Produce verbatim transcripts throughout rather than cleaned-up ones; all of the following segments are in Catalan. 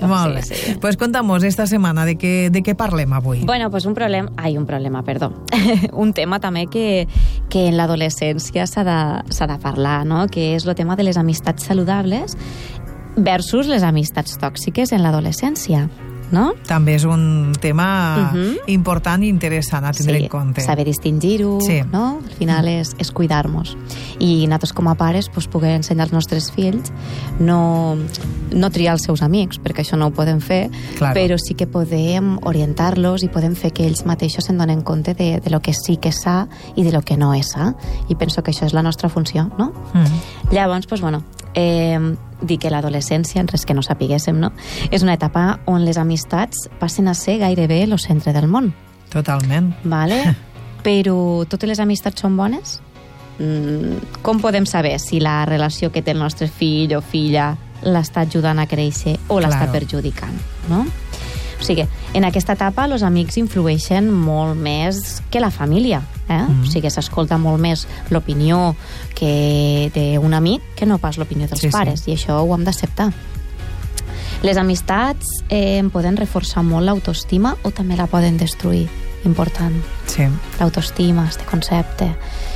perfecto. Molt bé. Sí, sí. Pues contamos esta setmana de què, de què parlem avui. Bueno, pues un problema... Ai, un problema, perdó. un tema també que, que en l'adolescència s'ha de, s'ha de parlar, no? Que és el tema de les amistats saludables versus les amistats tòxiques en l'adolescència, no? També és un tema Uh-huh. important i interessant a tindre Sí, en compte. saber distingir-ho, Sí. no? Al final és, és cuidar-nos. I nosaltres com a pares pues, poder ensenyar als nostres fills no, no triar els seus amics, perquè això no ho podem fer, Claro. però sí que podem orientar-los i podem fer que ells mateixos se'n donen compte de, de lo que sí que és sa i de lo que no és sa. I penso que això és la nostra funció, no? Mm. Llavors, pues, bueno, eh, dir que l'adolescència, en res que no sapiguéssim, no? És una etapa on les amistats passen a ser gairebé el centre del món. Totalment. Vale? Però totes les amistats són bones? Mm, com podem saber si la relació que té el nostre fill o filla l'està ajudant a créixer o l'està Claro. perjudicant, no? O sigui, en aquesta etapa els amics influeixen molt més que la família, eh? Mm. O sigui, s'escolta molt més l'opinió que d'un amic que no pas l'opinió dels Sí, sí. pares, i això ho hem d'acceptar. Les amistats eh, poden reforçar molt l'autoestima o també la poden destruir. Important. Sí. L'autoestima, este concepte.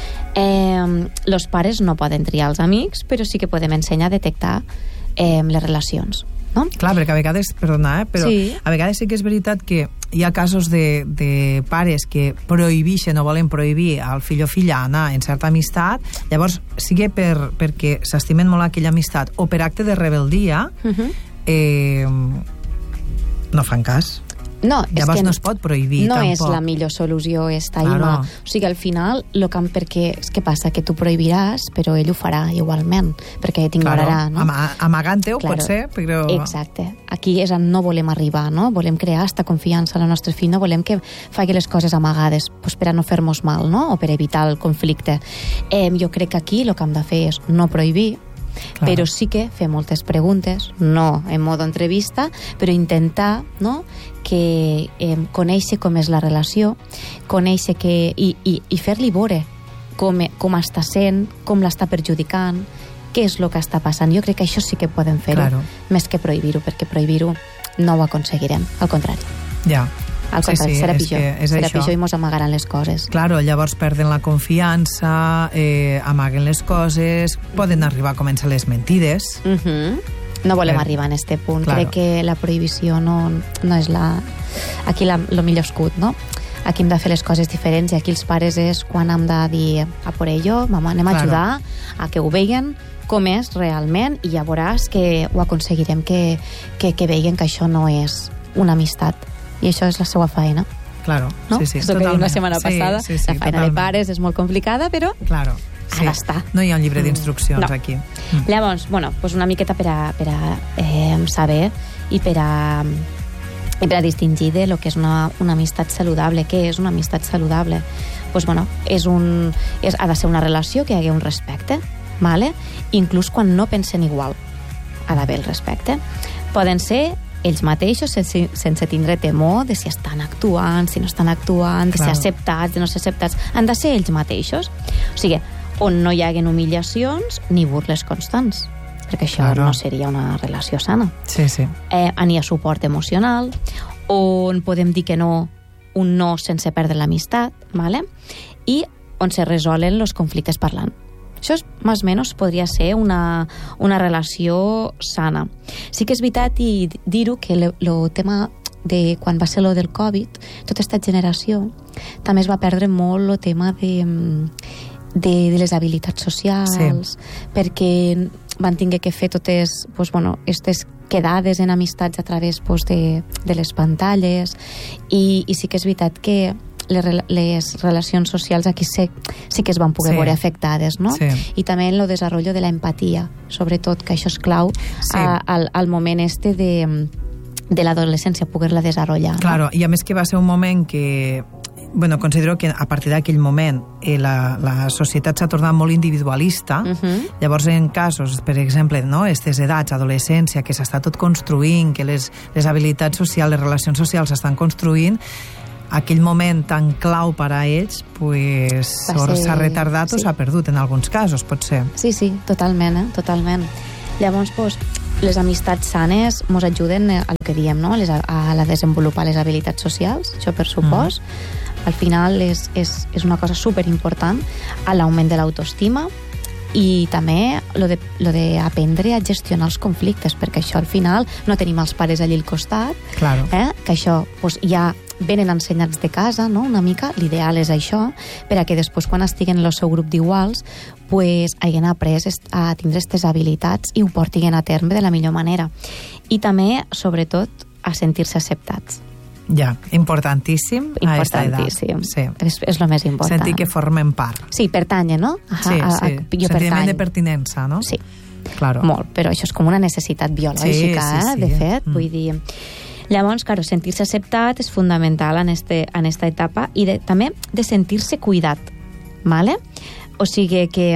Eh, los pares no poden triar els amics, però sí que podem ensenyar a detectar eh, les relacions, no? Clar, perquè a vegades, perdona, eh, però Sí. a vegades sí que és veritat que hi ha casos de, de pares que prohibixen o volen prohibir al fill o filla anar en certa amistat, llavors, sigui per, perquè s'estimen molt aquella amistat o per acte de rebeldia, Uh-huh. eh, no fan cas. No, és Llavors que no es pot prohibir, no tampoc. és la millor solució esta, Claro. Ima. O sigui, al final, lo que, perquè, és que passa que tu prohibiràs, però ell ho farà igualment, perquè t'ignorarà, Claro, no? ama- amagant-ho, Claro. pot ser, però... Exacte. Aquí és on no volem arribar, no? Volem crear esta confiança en el nostre fill, no volem que faci les coses amagades pues, per a no fer-nos mal, no? O per evitar el conflicte. Eh, jo crec que aquí el que hem de fer és no prohibir, Claro. però sí que fer moltes preguntes, no en modo entrevista, però intentar, no?, que eh, conèixer com és la relació, conèixer que, i, i, i fer-li veure com, com està sent, com l'està perjudicant, què és el que està passant. Jo crec que això sí que podem fer-ho, Claro. més que prohibir-ho, perquè prohibir-ho no ho aconseguirem, al contrari. Ja. Al Sí, contrari, sí, serà és pitjor. que és serà això. pitjor i mos amagaran les coses. Claro, llavors perden la confiança, eh, amaguen les coses, poden arribar a començar les mentides. Uh -huh. No volem Eh, arribar en este punt. claro. Crec que la prohibició no, no és la... Aquí la, lo millor escut, no? Aquí hem de fer les coses diferents i aquí els pares és quan hem de dir a por ello, mama, anem a Claro. ajudar a que ho veguen com és realment i ja veuràs que ho aconseguirem, que, que, que veguen que això no és una amistat. I això és la seva feina, Claro, no? sí, sí, és el que dèiem la setmana Sí, passada. sí, sí, la feina totalment. de pares és molt complicada, però Claro, ha d'estar. No hi ha un llibre d'instruccions No. aquí. Mm. Llavors, bueno, pues una miqueta per a, per a eh, saber i per a, i per a distingir de lo que és una, una amistat saludable. Què és una amistat saludable? Pues, bueno, és un, és, ha de ser una relació que hi hagi un respecte, vale? Inclús quan no pensen igual ha d'haver el respecte. Poden ser ells mateixos sense, sense tindre temor de si estan actuant, si no estan actuant, de Claro. ser acceptats, de no ser acceptats. Han de ser ells mateixos. O sigui, on no hi haguen humiliacions ni burles constants, perquè això Claro. no seria una relació sana. Sí, sí. Eh, on hi ha suport emocional, on podem dir que no, un no sense perdre l'amistat, ¿vale? I on se resolen els conflictes parlant. Això és, més o menys, podria ser una, una relació sana. Sí que és veritat i dir-ho que el tema de quan va ser lo del Covid, tota aquesta generació també es va perdre molt el tema de, de, de les habilitats socials, Sí. perquè van tinguer que fer totes, pues, bueno, aquestes quedades en amistats a través, pues, de, de les pantalles, i, i sí que és veritat que les, les relacions socials aquí sí, sí que es van poder Sí. veure afectades, no? Sí. I també en el desenvolupament de la empatia, sobretot, que això és clau Sí. a, al, al moment este de, de l'adolescència, poder-la desenvolupar. Claro, i a més que va ser un moment que bueno, considero que a partir d'aquell moment eh, la, la societat s'ha tornat molt individualista. Uh -huh. Llavors, en casos, per exemple, no, aquestes edats, adolescència, que s'està tot construint, que les, les habilitats socials, les relacions socials s'estan construint, aquell moment tan clau per a ells pues, Va o ser- s'ha retardat sí. o s'ha perdut en alguns casos, pot ser. Sí, sí, totalment, eh? Totalment. Llavors, pues, les amistats sanes mos ajuden al que diem, no? Les, a, a la desenvolupar les habilitats socials, això per supòs. Mm. Al final és, és, és una cosa superimportant a l'augment de l'autoestima i també lo de, lo de aprendre a gestionar els conflictes, perquè això al final no tenim els pares allí al costat, claro. eh? que això pues, ja venen ensenyats de casa, no? Una mica, l'ideal és això, per a que després quan estiguen en el seu grup d'iguals pues, hagin après a tindre aquestes habilitats i ho portin a terme de la millor manera. I també, sobretot, a sentir-se acceptats. Ja, importantíssim. Importantíssim. Sí. És, és el més important. Sentir que formen part. Sí, pertanyen, no? Aha, sí, a, a, sí. A, jo sentiment pertany. de pertinença, no? Sí. Claro. Molt, però això és com una necessitat biològica, sí, sí, sí. eh? De fet, mm. vull dir... Llavors, claro, sentir-se acceptat és fundamental en, este, en esta etapa i de, també de sentir-se cuidat, ¿vale? O sigui que,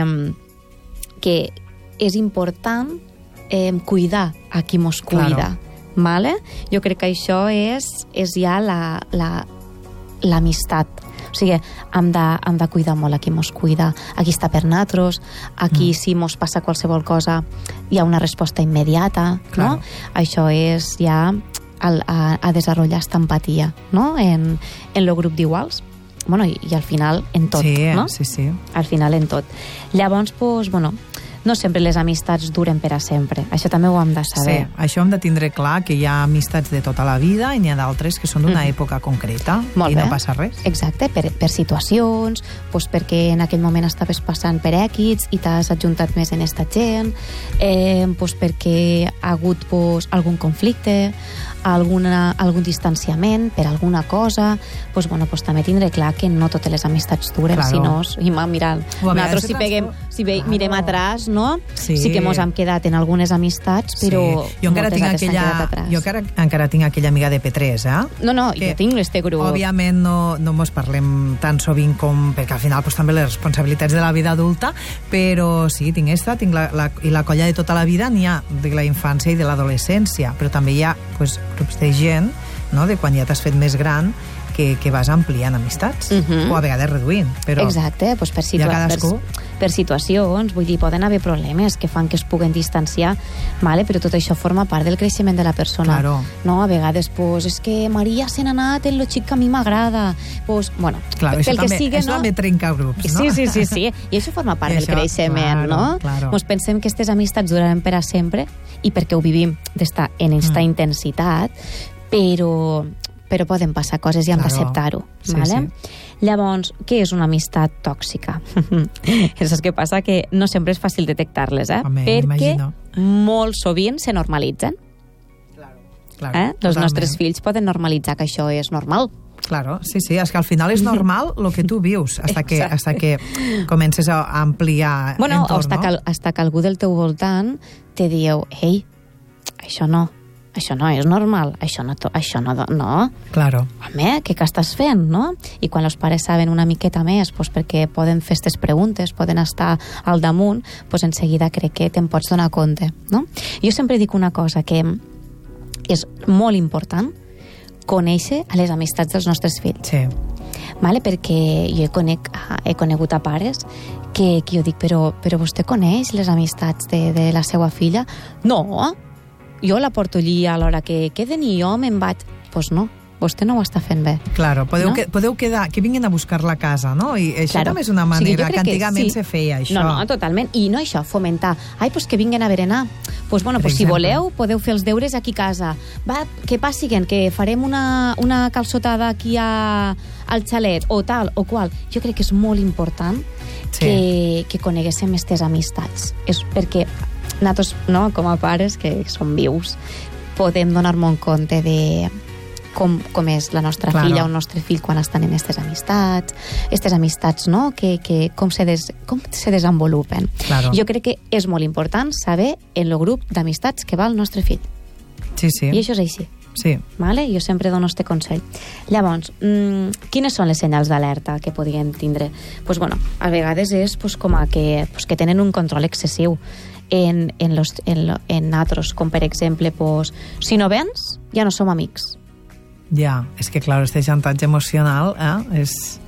que és important eh, cuidar a qui mos cuida, claro. ¿Vale? Jo crec que això és, és ja la, la, l'amistat. O sigui, hem de, hem de cuidar molt a qui mos cuida, a qui està per nosaltres, a qui mm. si mos passa qualsevol cosa hi ha una resposta immediata, claro. No? Això és ja... A, a, a desenvolupar esta empatia, no? En, en el grup d'iguals. Bueno, i, i al final en tot, sí, no? Sí, sí. Al final en tot. Llavors, pues, bueno, no sempre les amistats duren per a sempre. Això també ho hem de saber. Sí, això hem de tindre clar que hi ha amistats de tota la vida i n'hi ha d'altres que són d'una mm. època concreta. Molt i bé. No passa res. Exacte, per, per situacions, pues perquè en aquell moment estaves passant per èquits i t'has adjuntat més en esta gent, eh, pues perquè ha hagut pues, algun conflicte, alguna, algun distanciament per alguna cosa, pues, bueno, pues, també tindré clar que no totes les amistats duren, claro. Si no, i mira, nosaltres si, peguem, si ve, claro. Mirem atràs, no? Sí. Sí que mos hem quedat en algunes amistats, però sí. Jo encara tinc aquella, jo encara, encara tinc aquella amiga de P tres, eh? No, no, que, jo tinc este grup. Òbviament no, no mos parlem tan sovint com, perquè al final pues, també les responsabilitats de la vida adulta, però sí, tinc esta, tinc la, la, i la colla de tota la vida n'hi ha de la infància i de l'adolescència, però també hi ha pues, grups de gent, no?, de quan ja t'has fet més gran, que, que vas ampliant amistats, uh-huh. o a vegades reduint, però... Exacte, pues per, situa cadascú... per, per situacions, vull dir, poden haver problemes que fan que es puguen distanciar, vale? Però tot això forma part del creixement de la persona. Claro. No, a vegades, pues, és que Maria se n'ha anat en lo xic que a mi m'agrada, pues, bueno, claro, pel també, que sigui, això no? també trenca grups, no? Sí, sí, sí, sí, i això forma part I del això, creixement, claro, no? Claro. Mos pensem que aquestes amistats duraran per a sempre i perquè ho vivim d'esta, en esta mm. intensitat, però... però poden passar coses i hem claro. d'acceptar-ho. Sí, vale? sí. Llavors, què és una amistat tòxica? És que passa que no sempre és fàcil detectar-les, eh? Home, perquè imagino. molt sovint se normalitzen. Claro. Claro, eh? Els nostres fills poden normalitzar que això és normal. Claro, sí, sí, és que al final és normal el que tu vius, hasta que, hasta que comences a ampliar bueno, entorn, hasta no? Que, hasta que algú del teu voltant te diu, ei, això no, això no és normal, això no, això no, no. Claro. Home, què que estàs fent, no? I quan els pares saben una miqueta més, pues perquè poden fer aquestes preguntes, poden estar al damunt, pues en seguida crec que te'n pots donar compte, no? Jo sempre dic una cosa, que és molt important conèixer a les amistats dels nostres fills. Sí. Vale? Perquè jo conec, he conegut a pares que, que jo dic, però, però vostè coneix les amistats de, de la seva filla? No, jo la porto allí a l'hora que queden i jo me'n vaig. Doncs pues no, vostè no ho està fent bé. Claro, podeu, no? que, podeu quedar, que vinguin a buscar-la a casa, no? I això claro. També és una manera, o sigui, que antigament que sí. se feia això. No, no, totalment. I no això, fomentar. Ai, doncs pues que vinguin a berenar. Doncs pues, bueno, pues si voleu, podeu fer els deures aquí a casa. Va, que passiguen, que farem una, una calçotada aquí a, al xalet, o tal, o qual. Jo crec que és molt important sí. que, que coneguéssim aquestes amistats. És perquè nosaltres, no, com a pares, que som vius, podem donar-nos compte de com, com és la nostra claro. filla o el nostre fill quan estan en aquestes amistats, aquestes amistats, no?, que, que com, se des, com se desenvolupen. Claro. Jo crec que és molt important saber en el grup d'amistats que va el nostre fill. Sí, sí. I això és així. Sí. Vale? Jo sempre dono este consell. Llavors, mmm, quines són les senyals d'alerta que podríem tindre? Pues, bueno, a vegades és pues, com a que, pues, que tenen un control excessiu en, en, los, en, lo, en nosaltres, com per exemple, pues, si no vens, ja no som amics. Ja, és que clar, este xantatge emocional eh, és...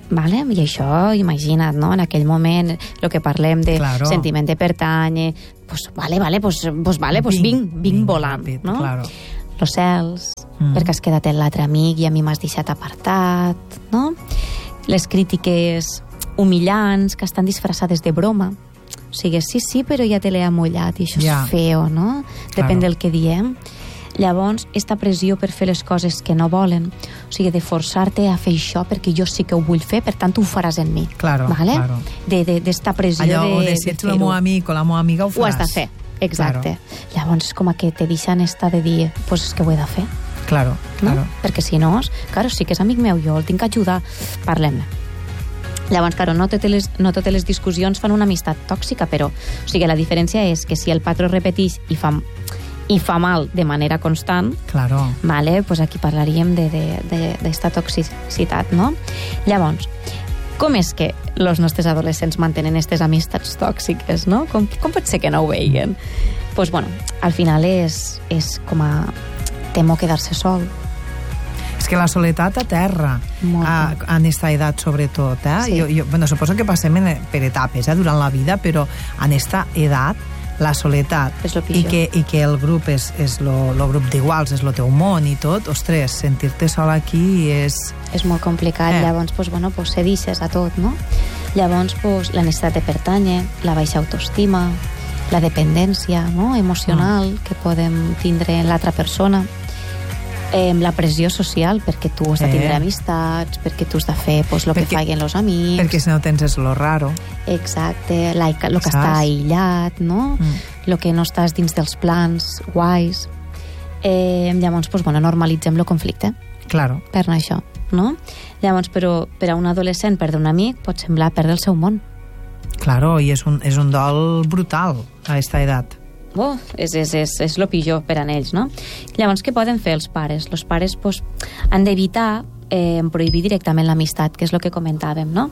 Vale? I això, imagina't, no? En aquell moment, el que parlem de claro. sentiment de pertànyer, pues vale, vale, pues, pues vale, pues vinc, vinc, vinc volant, ràpid, no? Claro. Los cels, mm. perquè has quedat amb l'altre amic i a mi m'has deixat apartat, no? Les crítiques humillants que estan disfressades de broma. O sigui, sí, sí, però ja te l'he amollat i això yeah. és feo, no? Depèn claro. del que diem. Llavors, esta pressió per fer les coses que no volen, o sigui, de forçar-te a fer això perquè jo sí que ho vull fer, per tant, tu ho faràs en mi. Claro, ¿vale? claro. De, de, d'esta pressió allò, de, o de si ets el meu amic o la meva amiga ho faràs. Ho has de fer, exacte. Claro. Llavors, és com que te deixen esta de dir, pues és que ho he de fer. Claro, claro. No? Perquè si no, claro, sí que és amic meu, jo el tinc que ajudar, parlem-ne. Llavors, claro, no totes, les, no totes les discussions fan una amistat tòxica, però o sigui, la diferència és que si el patró repeteix i fa, i fa mal de manera constant, claro. vale, pues aquí parlaríem d'esta toxicitat, no? Llavors, com és que els nostres adolescents mantenen aquestes amistats tòxiques, no? Com, com pot ser que no ho veien? Pues bueno, al final és, és com a temo quedar-se sol. És que la soledat aterra a, en esta edat, sobretot. Eh? Sí. Jo, jo, bueno, suposo que passem en, per etapes eh, durant la vida, però en esta edat la soledat i que, i que el grup és, és lo, lo grup d'iguals, és lo teu món i tot, ostres, sentir-te sol aquí és... És molt complicat, eh. llavors pues, bueno, pues, cedixes a tot, no? Llavors pues, la necessitat de pertànyer, la baixa autoestima, la dependència, no? emocional mm. que podem tindre en l'altra persona, eh, la pressió social, perquè tu has de tindre eh. amistats, perquè tu has de fer pues, el que facin els amics. Perquè si no tens és lo raro. Exacte, el que està aïllat, no? Mm. Lo que no estàs dins dels plans guais. Eh, llavors, pues, bueno, normalitzem el conflicte. Claro. Per anar això, no? Llavors, però per a un adolescent perdre un amic pot semblar perdre el seu món. Claro, i és un, és un dol brutal a aquesta edat. Oh, és, és, és, és lo pitjor per a ells, no? Llavors, què poden fer els pares? Els pares pues, han d'evitar eh, prohibir directament l'amistat, que és el que comentàvem, no?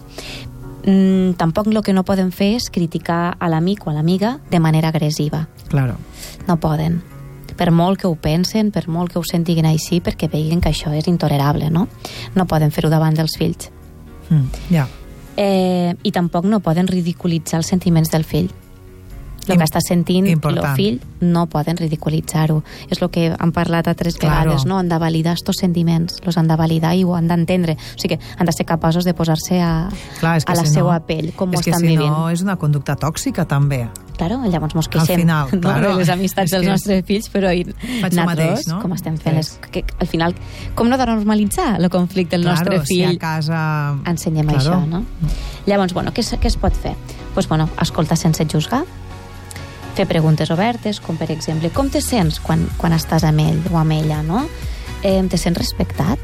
Mm, tampoc el que no poden fer és criticar a l'amic o a l'amiga de manera agressiva. Claro. No poden. Per molt que ho pensen, per molt que ho sentiguin així, perquè veien que això és intolerable, no? No poden fer-ho davant dels fills. Mm, ja. Eh, I tampoc no poden ridiculitzar els sentiments del fill. El que està sentint el fill no poden ridiculitzar-ho. És el que han parlat altres vegades, claro. no? Han de validar estos sentiments, els han de validar i ho han d'entendre. O sigui, han de ser capaços de posar-se a, Clar, a la si seva no, pell, com ho estan si vivint. És que si no, és una conducta tòxica, també. Claro, llavors mos queixem final, no, claro. de les amistats dels nostres fills, però nosaltres, mateix, no? com estem fent, les, que, al final, com no de normalitzar el conflicte del claro, nostre fill? Si a casa... Ensenyem claro. això, no? Llavors, bueno, què, què es pot fer? Pues, bueno, escoltar sense juzgar, fer preguntes obertes, com per exemple, com te sents quan, quan estàs amb ell o amb ella, no? Eh, te sents respectat?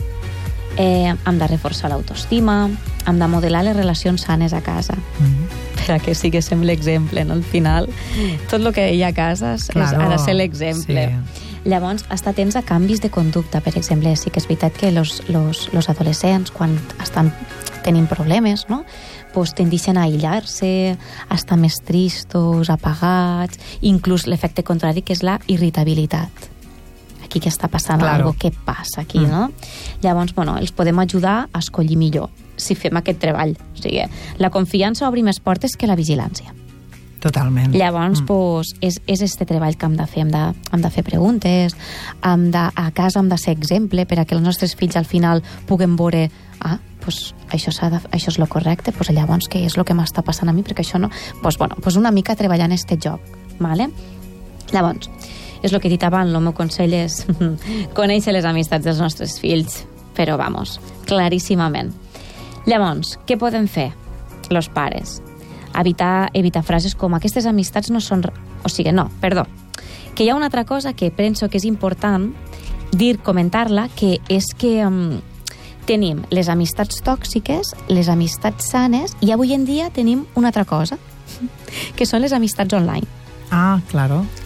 Eh, hem de reforçar l'autoestima, hem de modelar les relacions sanes a casa, mm-hmm. per a que siguéssim l'exemple, no? Al final, tot el que hi ha a casa és, claro, ha de ser l'exemple. Sí. Llavors, estar atents a canvis de conducta, per exemple, sí que és veritat que los, los, los adolescents, quan estan tenint problemes, no? Pues tendeixen a aïllar-se, a estar més tristos, apagats, inclús l'efecte contrari, que és la irritabilitat. Aquí què està passant? Claro. Algo, què passa aquí, mm. no? Llavors, bueno, els podem ajudar a escollir millor si fem aquest treball. O sigui, la confiança obri més portes que la vigilància. Totalment. Llavors, mm. pues, és, és este treball que hem de fer. Hem de, hem de fer preguntes, hem de, a casa hem de ser exemple per a que els nostres fills al final puguem veure ah, pues, això, de, això és lo correcte, pues, llavors què és el que m'està passant a mi, perquè això no... Pues, bueno, pues una mica treballar en este joc, ¿vale? Llavors, és el que he dit abans, el meu consell és conèixer les amistats dels nostres fills, però, vamos, claríssimament. Llavors, què podem fer, los pares? Evitar, evitar frases com aquestes amistats no són... O sigui, no, perdó. Que hi ha una altra cosa que penso que és important dir, comentar-la, que és que um, tenim les amistats tòxiques, les amistats sanes, i avui en dia tenim una altra cosa, que són les amistats online. Ah, claro.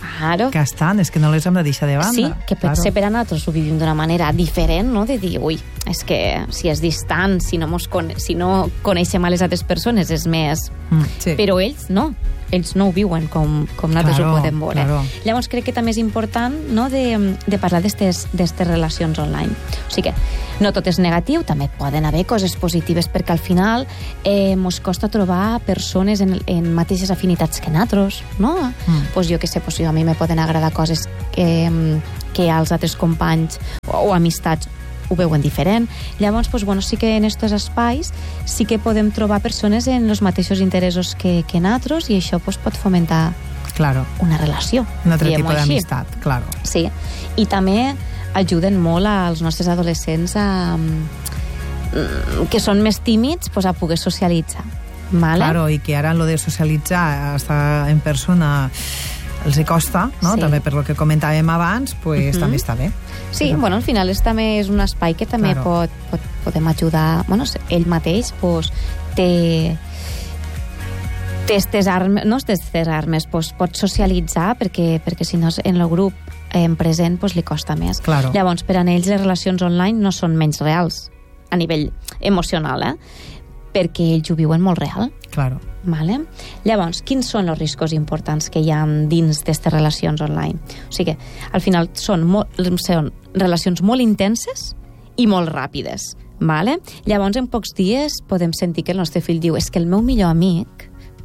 Claro. Que estan, és que no les hem de deixar de banda. Sí, que claro. potser per a nosaltres ho vivim d'una manera diferent, no? De dir, ui, és que si és distant, si no, mos con si no coneixem a les altres persones, és més... Mm, sí. Però ells no. Ells no ho viuen com, com nosaltres claro, ho podem veure. Claro. Llavors crec que també és important, no, de, de parlar d'aquestes relacions online. O sigui que no tot és negatiu, també poden haver coses positives, perquè al final eh, mos costa trobar persones en, en mateixes afinitats que nosaltres, no? Mm. Pues jo que sé, pues jo, a mi me poden agradar coses que, que als altres companys o, o amistats ho veuen diferent. Llavors, pues, bueno, sí que en aquests espais sí que podem trobar persones en els mateixos interessos que, que nosaltres, i això pues, pot fomentar claro. una relació. Un altre tipus d'amistat, claro. Sí, i també ajuden molt als nostres adolescents a, que són més tímids, pues, a poder socialitzar. Vale? Claro, i que ara lo de socialitzar, estar en persona, els costa, no? Sí. També per lo que comentàvem abans, pues, uh-huh. també està bé. Sí, Però... bueno, al final és, també és un espai que també claro. pot, pot, podem ajudar... Bueno, ell mateix pues, té té estes armes, no estes armes, pues, pot socialitzar perquè, perquè si no en el grup en present pues, li costa més. Claro. Llavors, per a ells les relacions online no són menys reals a nivell emocional, eh? Perquè ells ho viuen molt real. Claro. Vale? Llavors, quins són els riscos importants que hi ha dins d'aquestes relacions online? O sigui, al final són, molt, són relacions molt intenses i molt ràpides. Vale? Llavors, en pocs dies podem sentir que el nostre fill diu és que el meu millor amic,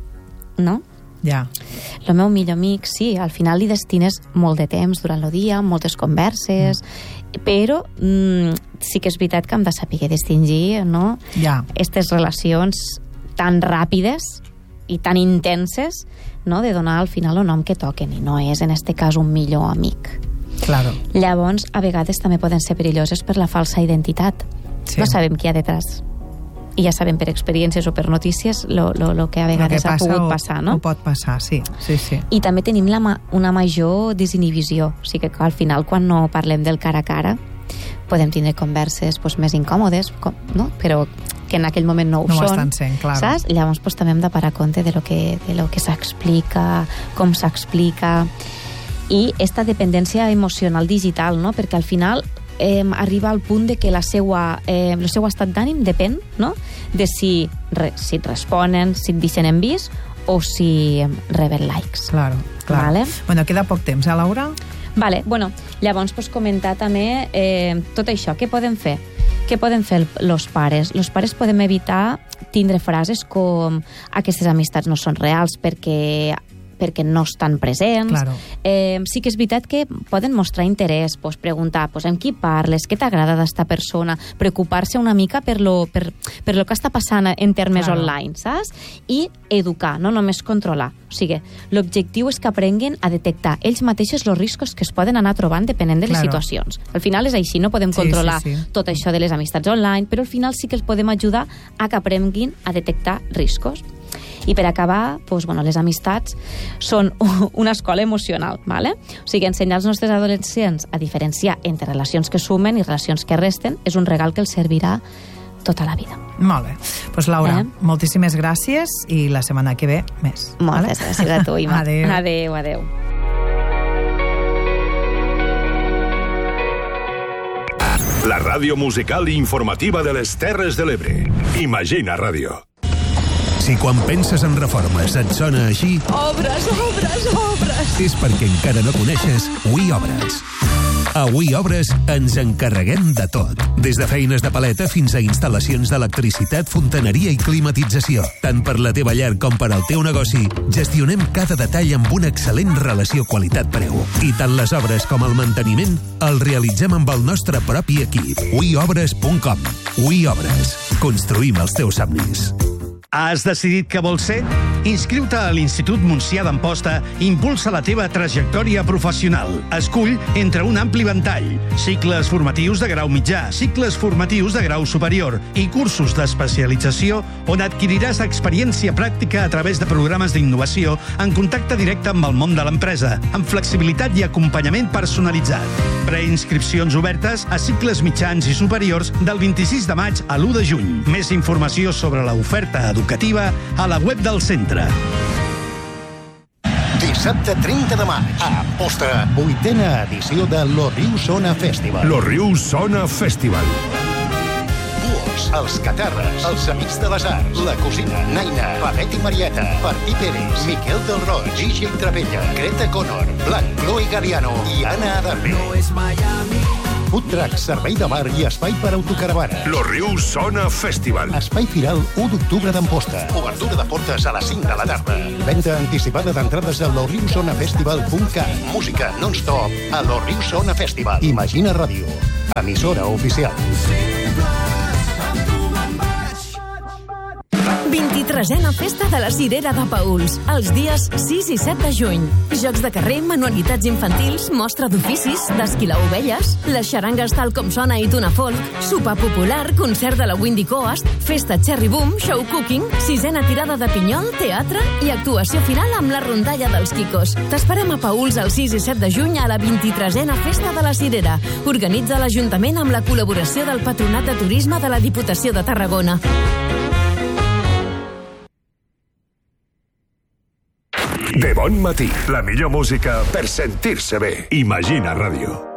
no? Ja. El meu millor amic, sí, al final li destines molt de temps durant el dia, moltes converses, mm. però mm, sí que és veritat que hem de saber distingir, no? Ja. Aquestes relacions tan ràpides i tan intenses, no? De donar al final el nom que toquen, i no és en este cas un millor amic. Claro. Llavors, a vegades també poden ser perilloses per la falsa identitat. Sí. No sabem qui hi ha detrás. I ja sabem per experiències o per notícies lo, lo, lo que a vegades que passa, ha pogut passar, no? O pot passar, sí. sí, sí. I també tenim la, una major desinhibició. O sigui que al final, quan no parlem del cara a cara, podem tindre converses pues, més incòmodes, com, no? Però que en aquell moment no ho no són. No ho estan sent, clar. Saps? Llavors pues, també hem de parar compte de lo que, de lo que s'explica, com s'explica, i esta dependència emocional digital, no? Perquè al final eh, arriba al punt de que la seua, eh, el seu estat d'ànim depèn, no? De si, re, si et responen, si et deixen en vist o si reben likes. Claro, claro. Vale? Bueno, queda poc temps, eh, Laura? Vale, bueno, llavors pues, comentar també eh, tot això. Què podem fer? Què poden fer els pares? Els pares podem evitar tindre frases com aquestes amistats no són reals perquè perquè no estan presents. Claro. Eh, sí que és veritat que poden mostrar interès, pues, preguntar pues, amb qui parles, què t'agrada d'esta persona, preocupar-se una mica per lo, per, per lo que està passant en termes claro. Online, saps? I educar, no només controlar. O sigui, l'objectiu és que aprenguin a detectar ells mateixos els riscos que es poden anar trobant depenent de les claro. Situacions. Al final és així, no podem sí, controlar sí, sí. tot això de les amistats online, però al final sí que els podem ajudar a que aprenguin a detectar riscos. I per acabar, doncs, bueno, les amistats són una escola emocional, ¿vale? O sigui, ensenyar als nostres adolescents a diferenciar entre relacions que sumen i relacions que resten és un regal que els servirà tota la vida. Molt bé. Doncs pues, Laura, eh? moltíssimes gràcies i la setmana que ve més. Moltes vale? gràcies a tu, Ima. Adéu. Adéu, adéu. La ràdio musical i informativa de les Terres de l'Ebre. Imagina Ràdio. Si quan penses en reformes et sona així... Obres, obres, obres! És perquè encara no coneixes We Obres. A We Obres ens encarreguem de tot. Des de feines de paleta fins a instal·lacions d'electricitat, fontaneria i climatització. Tant per la teva llar com per al teu negoci, gestionem cada detall amb una excel·lent relació qualitat-preu. I tant les obres com el manteniment el realitzem amb el nostre propi equip. we obres punt com. We Obres. Construïm els teus somnis. Has decidit què vols ser? Inscriu-te a l'Institut Montsià d'Amposta i impulsa la teva trajectòria professional. Escull entre un ampli ventall. Cicles formatius de grau mitjà, cicles formatius de grau superior i cursos d'especialització on adquiriràs experiència pràctica a través de programes d'innovació en contacte directe amb el món de l'empresa, amb flexibilitat i acompanyament personalitzat. Preinscripcions obertes a cicles mitjans i superiors del vint-i-sis de maig a l'u de juny. Més informació sobre l'oferta educativa a la web del centre. dissabte trenta de maig. A Amposta, vuitena edició de Lo Riu Sona Festival. Lo Riu Sona Festival. Buos, els Catarres, els Amics de les Arts, la Cosina, Naina, Pavet i Marieta, Martí Pérez, Miquel del Roig, Gigi Trapella, Greta Connor, Blanc, Chloe Galiano i Anna Adame. No és Miami. Food truck, servei de bar i espai per autocaravanes. Lo Riu Sona Festival. Espai Firal, u d'octubre d'Amposta. Obertura de portes a les cinc de la tarda. Venda anticipada d'entrades a loriusonafestival punt cat. Música non-stop a Lo Riu Sona Festival. Imagina Ràdio, emissora oficial. vint-i-tresena Festa de la Cirera de Paüls, els dies sis i set de juny. Jocs de carrer, manualitats infantils, mostra d'oficis, d'esquilar ovelles, les xarangues tal com sona i tuna folk, sopar popular, concert de la Windy Coast, festa Cherry Boom, show cooking, sisena tirada de pinyol, teatre i actuació final amb la rondalla dels Quicos. T'esperem a Paüls el sis i set de juny a la vint-i-tresena Festa de la Cirera. Organitza l'Ajuntament amb la col·laboració del Patronat de Turisme de la Diputació de Tarragona. De bon matí, la millor música per sentir-se bé. Imagina Ràdio.